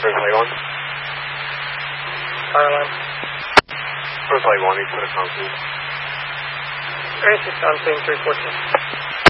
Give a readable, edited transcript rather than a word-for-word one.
First Light 1. Fire alarm. First Light 1, you put a constant. Air 6 on plane 314.